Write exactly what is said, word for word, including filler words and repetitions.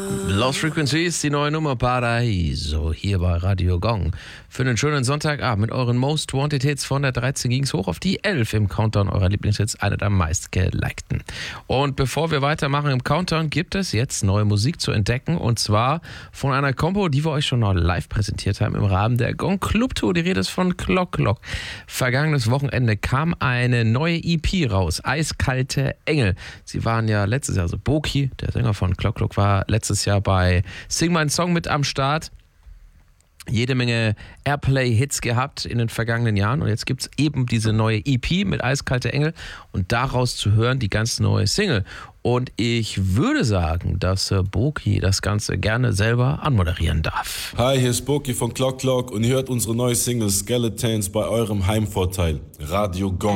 Lost Frequencies, die neue Nummer Paraiso, hier bei Radio Gong. Für einen schönen Sonntagabend mit euren Most Wanted Hits. Von der dreizehn ging es hoch auf die elf im Countdown eurer Lieblingshits, eine der meistgelikten. Und bevor wir weitermachen im Countdown, gibt es jetzt neue Musik zu entdecken. Und zwar von einer Combo, die wir euch schon noch live präsentiert haben im Rahmen der Gong Club Tour. Die Rede ist von Clock Clock. Vergangenes Wochenende kam eine neue E P raus, Eiskalte Engel. Sie waren ja letztes Jahr, also Boki, der Sänger von Clock Clock, war letztes Jahr bei Sing Mein Song mit am Start. Jede Menge Airplay-Hits gehabt in den vergangenen Jahren und jetzt gibt es eben diese neue E P mit Eiskalte Engel und daraus zu hören die ganz neue Single. Und ich würde sagen, dass äh, Boki das Ganze gerne selber anmoderieren darf. Hi, hier ist Boki von Clock Clock und ihr hört unsere neue Single Skeletons bei eurem Heimvorteil. Radio Gong.